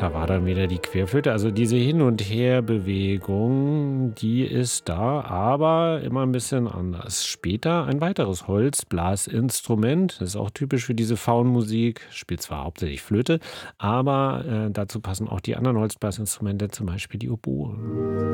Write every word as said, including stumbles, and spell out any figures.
Da war dann wieder die Querflöte. Also diese Hin und Herbewegung, die ist da, aber immer ein bisschen anders. Später ein weiteres Holzblasinstrument, das ist auch typisch für diese Faunmusik, spielt zwar hauptsächlich Flöte, aber, äh, dazu passen auch die anderen Holzblasinstrumente, zum Beispiel die Oboe.